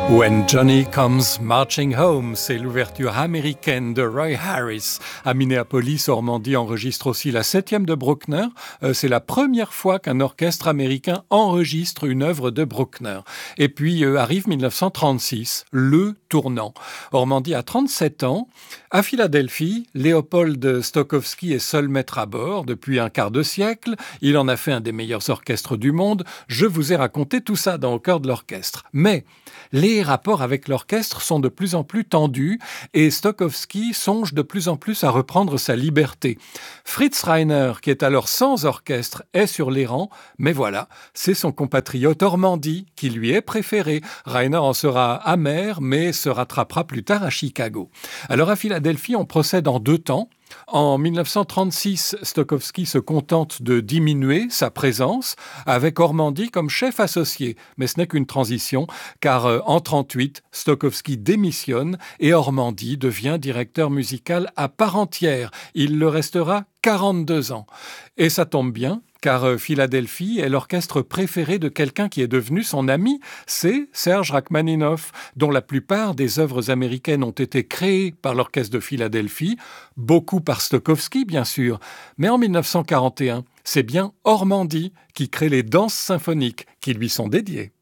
When Johnny Comes Marching Home, c'est l'ouverture américaine de Roy Harris. À Minneapolis, Ormandy enregistre aussi la 7e de Bruckner. C'est la première fois qu'un orchestre américain enregistre une œuvre de Bruckner. Et puis arrive 1936, le tournant. Ormandy a 37 ans. À Philadelphie, Léopold Stokowski est seul maître à bord depuis un quart de siècle. Il en a fait un des meilleurs orchestres du monde. Je vous ai raconté tout ça dans Au cœur de l'orchestre. Mais les rapports avec l'orchestre sont de plus en plus tendus et Stokowski songe de plus en plus à reprendre sa liberté. Fritz Reiner, qui est alors sans orchestre, est sur les rangs, mais voilà, c'est son compatriote Ormandy qui lui est préféré. Reiner en sera amer, mais se rattrapera plus tard à Chicago. Alors à Philadelphie, on procède en 2 temps. En 1936, Stokowski se contente de diminuer sa présence avec Ormandy comme chef associé. Mais ce n'est qu'une transition, car en 1938, Stokowski démissionne et Ormandy devient directeur musical à part entière. Il le restera 42 ans. Et ça tombe bien, car Philadelphie est l'orchestre préféré de quelqu'un qui est devenu son ami, c'est Serge Rachmaninoff, dont la plupart des œuvres américaines ont été créées par l'orchestre de Philadelphie, beaucoup par Stokowski bien sûr, mais en 1941, c'est bien Ormandy qui crée les danses symphoniques qui lui sont dédiées.